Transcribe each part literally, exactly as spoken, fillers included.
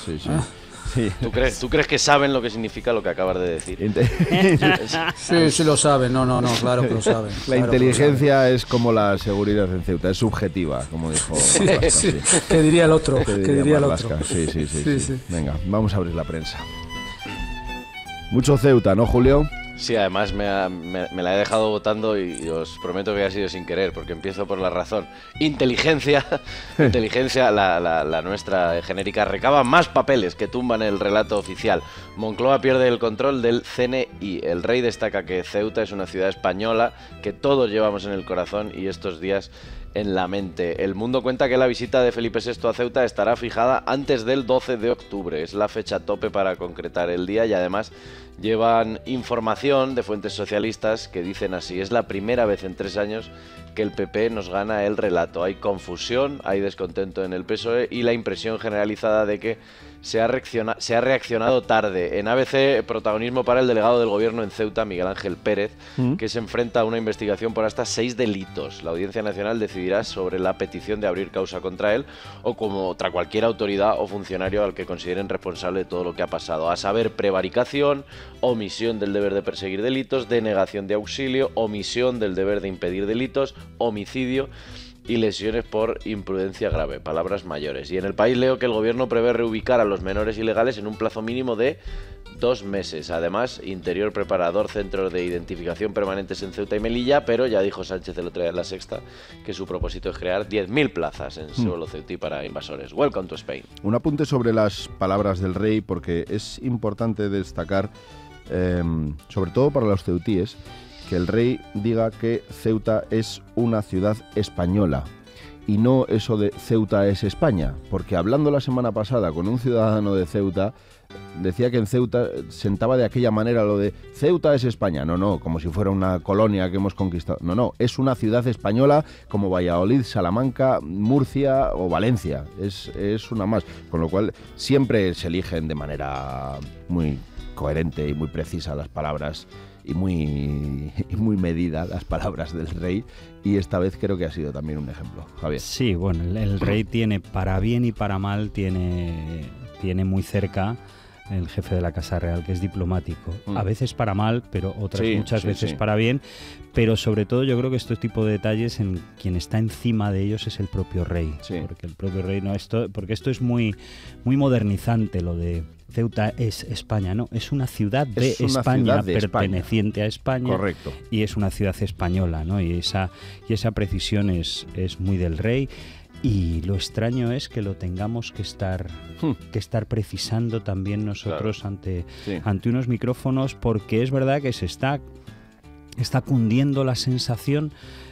sí, sí. Ah. Sí. ¿Tú crees, ¿Tú crees que saben lo que significa lo que acabas de decir? Sí, sí lo saben, no, no, no, claro que lo saben. La claro inteligencia saben. Es como la seguridad en Ceuta, es subjetiva, como dijo sí, Vasca, sí. Sí. ¿Qué diría el otro? ¿Qué diría, ¿Qué diría el Vasca? otro? Sí, sí, sí, sí, sí, sí. Venga, vamos a abrir la prensa. Mucho Ceuta, ¿no, Julio? Sí, además me, ha, me, me la he dejado votando y, y os prometo que ha sido sin querer, porque empiezo por la razón. Inteligencia, inteligencia, la, la, la nuestra genérica, recaba más papeles que tumban el relato oficial. Moncloa pierde el control del C N I. El rey destaca que Ceuta es una ciudad española que todos llevamos en el corazón y estos días en la mente. El Mundo cuenta que la visita de Felipe sexto a Ceuta estará fijada antes del doce de octubre. Es la fecha tope para concretar el día y además llevan información de fuentes socialistas que dicen así: es la primera vez en tres años que el P P nos gana el relato. Hay confusión, hay descontento en el P S O E y la impresión generalizada de que se ha, reacciona, se ha reaccionado tarde. En A B C, protagonismo para el delegado del gobierno en Ceuta, Miguel Ángel Pérez, ¿Mm? que se enfrenta a una investigación por hasta seis delitos. La Audiencia Nacional decidirá sobre la petición de abrir causa contra él o como contra cualquier autoridad o funcionario al que consideren responsable de todo lo que ha pasado, a saber, prevaricación, omisión del deber de perseguir delitos, denegación de auxilio, omisión del deber de impedir delitos, homicidio y lesiones por imprudencia grave, palabras mayores. Y en El País leo que el gobierno prevé reubicar a los menores ilegales en un plazo mínimo de dos meses. Además, Interior preparador centros de identificación permanentes en Ceuta y Melilla, pero ya dijo Sánchez el otro día en La Sexta que su propósito es crear diez mil plazas en suelo ceutí para invasores. Welcome to Spain. Un apunte sobre las palabras del rey, porque es importante destacar, eh, sobre todo para los ceutíes, que el rey diga que Ceuta es una ciudad española y no eso de Ceuta es España, porque hablando la semana pasada con un ciudadano de Ceuta, decía que en Ceuta sentaba de aquella manera lo de Ceuta es España. No, no, como si fuera una colonia que hemos conquistado. No, no, es una ciudad española como Valladolid, Salamanca, Murcia o Valencia. Es, es una más, con lo cual siempre se eligen de manera muy coherente y muy precisa las palabras y muy, y muy medida las palabras del rey, y esta vez creo que ha sido también un ejemplo. Javier. Sí, bueno, el, el rey tiene, para bien y para mal, tiene, tiene muy cerca el jefe de la Casa Real, que es diplomático. Mm. A veces para mal, pero otras sí, muchas sí, veces sí. para bien. Pero sobre todo yo creo que este tipo de detalles, en quien está encima de ellos es el propio rey. Sí. Porque el propio rey no esto, porque esto es muy, muy modernizante, lo de Ceuta es España, no, es una ciudad de es una España, ciudad de perteneciente España. a España. Correcto. Y es una ciudad española, ¿no? Y esa, y esa precisión es, es muy del rey. Y lo extraño es que lo tengamos que estar, hmm. que estar precisando también nosotros claro. ante, sí. ante unos micrófonos, porque es verdad que se está, está cundiendo la sensación,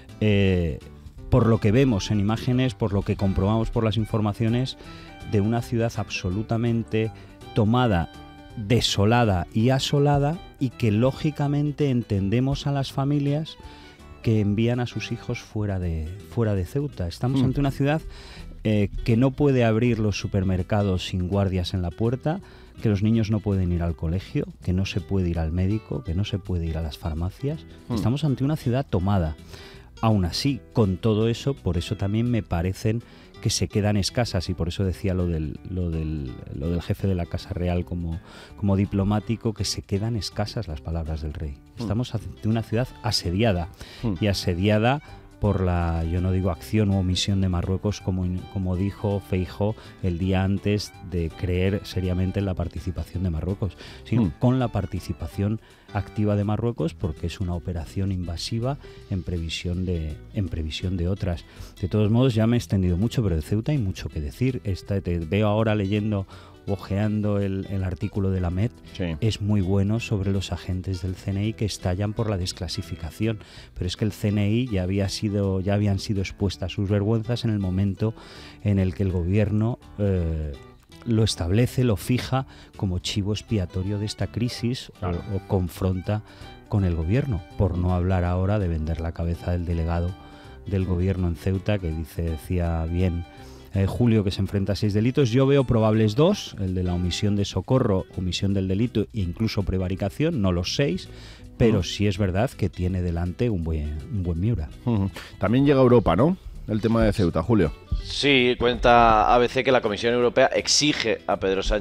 eh, por lo que vemos en imágenes, por lo que comprobamos por las informaciones, de una ciudad absolutamente tomada, desolada y asolada, y que lógicamente entendemos a las familias que envían a sus hijos fuera de, fuera de Ceuta. Estamos mm. ante una ciudad eh, que no puede abrir los supermercados sin guardias en la puerta, que los niños no pueden ir al colegio, que no se puede ir al médico, que no se puede ir a las farmacias. Mm. Estamos ante una ciudad tomada. Aún así, con todo eso, por eso también me parecen que se quedan escasas, y por eso decía lo del, lo del, lo del jefe de la Casa Real como, como diplomático, que se quedan escasas las palabras del rey. Estamos ante una ciudad asediada, mm. y asediada por la, yo no digo acción u omisión de Marruecos, como, como dijo Feijóo el día antes de creer seriamente en la participación de Marruecos, sino mm. con la participación activa de Marruecos, porque es una operación invasiva en previsión de, en previsión de otras. De todos modos, ya me he extendido mucho, pero de Ceuta hay mucho que decir. Esta, te veo ahora leyendo, ojeando el, el artículo de la Met, sí. es muy bueno sobre los agentes del C N I que estallan por la desclasificación, pero es que el C N I ya había sido, ya habían sido expuestas sus vergüenzas en el momento en el que el gobierno eh, lo establece, lo fija como chivo expiatorio de esta crisis, claro. o, o confronta con el gobierno, por no hablar ahora de vender la cabeza del delegado del gobierno en Ceuta, que dice, decía bien Eh, Julio, que se enfrenta a seis delitos. Yo veo probables dos, el de la omisión de socorro, omisión del delito e incluso prevaricación, no los seis, pero uh-huh. sí es verdad que tiene delante un buen, un buen Miura. Uh-huh. También llega a Europa, ¿no?, el tema de Ceuta, Julio. Sí, cuenta A B C que la Comisión Europea exige a Pedro Sánchez